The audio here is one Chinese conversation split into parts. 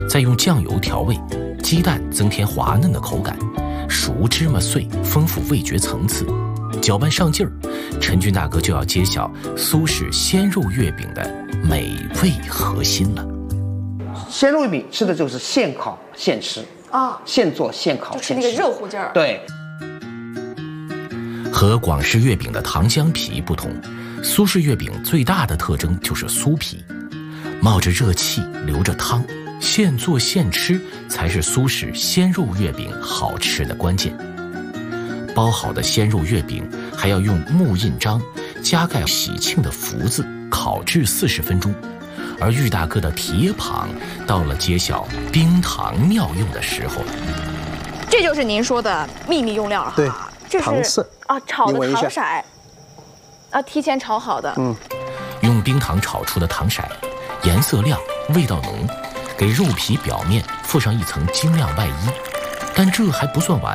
再用酱油调味，鸡蛋增添滑嫩的口感，熟芝麻碎丰富味觉层次。搅拌上劲儿，陈军大哥就要揭晓苏式鲜肉月饼的美味核心了。 鲜肉月饼吃的就是现烤现吃啊，现做现烤， 就吃那个热乎劲儿。 对。 和广式月饼的糖浆皮不同，苏式月饼最大的特征就是酥皮，冒着热气，流着汤，现做现吃才是苏式鲜肉月饼好吃的关键。包好的鲜肉月饼还要用木印章加盖喜庆的福字烤制40分钟，而玉大哥的铁蚌到了揭晓冰糖妙用的时候了。 这就是您说的秘密用料哈。 对， 这是糖色啊，炒的糖色啊，提前炒好的。 用冰糖炒出的糖色，颜色亮，味道浓，给肉皮表面附上一层晶亮外衣。但这还不算完。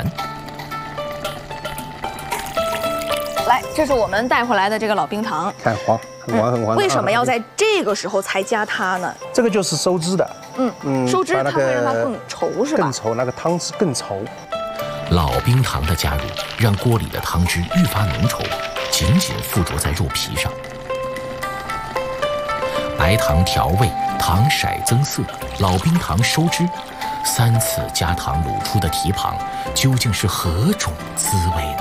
来，这是我们带回来的这个老冰糖， 看黄，很黄很黄。 为什么要在这个时候才加它呢？ 这个就是收汁的。 收汁它会让它更稠，是吧？ 更稠，那个汤汁更稠。 老冰糖的加入，让锅里的汤汁愈发浓稠，紧紧附着在肉皮上。白糖调味，糖色增色，老冰糖收汁，3次加糖卤出的蹄膀，究竟是何种滋味呢？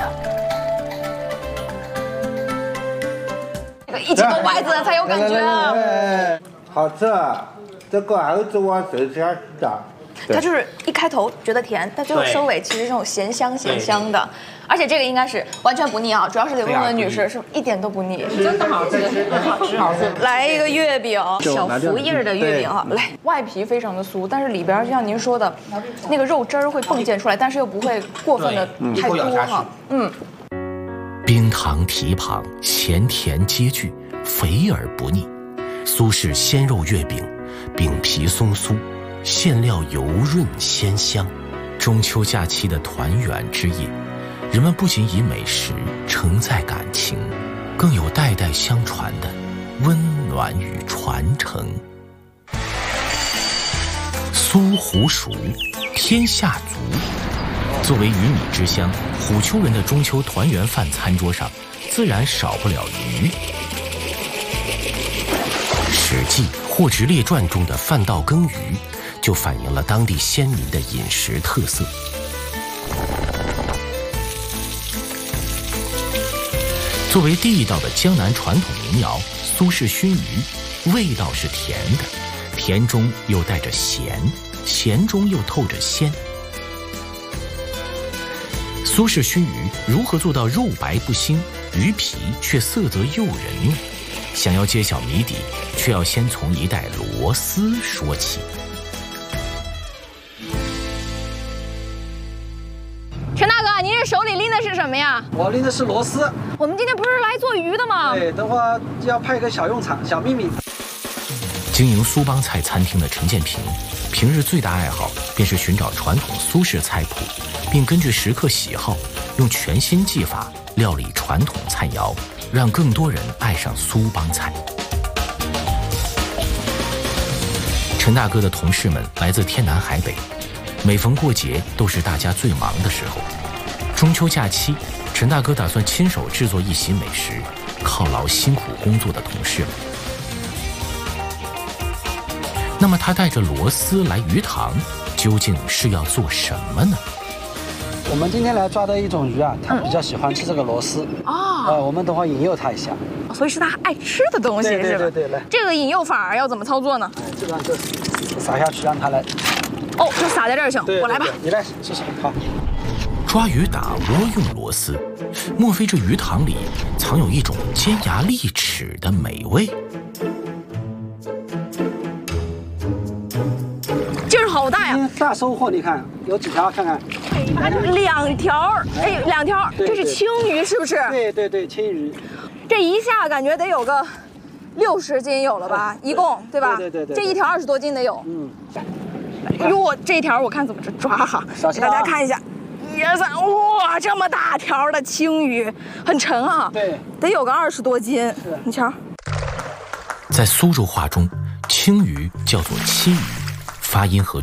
一起动筷子才有感觉啊！ 好吃，这个儿子我最喜欢吃的。 它就是一开头觉得甜，但最后收尾其实这种咸香的，而且这个应该是完全不腻啊，主要是得问问女士，是一点都不腻，真的好吃，好吃。来一个月饼，小福印的月饼啊，来，外皮非常的酥，但是里边就像您说的，那个肉汁儿会迸溅出来，但是又不会过分的太多哈。 冰糖蹄膀，咸甜皆具，肥而不腻。苏式鲜肉月饼，饼皮松酥，馅料油润鲜香。中秋假期的团圆之夜，人们不仅以美食承载感情，更有代代相传的温暖与传承。苏湖熟，天下足。作为鱼米之乡，虎丘人的中秋团圆饭餐桌上自然少不了鱼。《史记·霍职列传》中的饭道羹鱼就反映了当地鲜民的饮食特色。作为地道的江南传统民谣，苏式熏鱼味道是甜的，甜中又带着咸，咸中又透着鲜。苏式熏鱼如何做到肉白不腥，鱼皮却色泽诱人呢？想要揭晓谜底，却要先从一袋螺丝说起。 陈大哥，您这手里拎的是什么呀？ 我拎的是螺丝。 我们今天不是来做鱼的吗？ 对，等会儿要派个小用场，小秘密。 经营苏帮菜餐厅的陈建平，平日最大爱好便是寻找传统苏式菜谱，并根据食客喜好，用全新技法料理传统菜肴，让更多人爱上苏帮菜。陈大哥的同事们来自天南海北，每逢过节都是大家最忙的时候。中秋假期，陈大哥打算亲手制作一席美食，犒劳辛苦工作的同事们。那么他带着螺丝来鱼塘，究竟是要做什么呢？ 我们今天来抓的一种鱼啊，它比较喜欢吃这个螺丝我们等会引诱它一下， 所以是他爱吃的东西，是吧？ 对，来， 这个引诱法要怎么操作呢？ 这样就撒下去，让它来。 哦，就撒在这儿行，我来吧。 你来试试，好。 抓鱼打窝用螺丝，莫非这鱼塘里藏有一种尖牙利齿的美味？ 劲儿好大呀！ 大收获，你看有几条？看看 ，2条，哎，2条，这是青鱼是不是？ 对，青鱼。 这一下感觉得有个60斤有了吧？一共对吧？ 对， 这一条20多斤得有。哟，这一条我看怎么抓哈？给大家看一下，1、2、3，哇，这么大条的青鱼，很沉啊。 对， 得有个20多斤。你瞧， 在苏州话中，青鱼叫做七鱼，发音和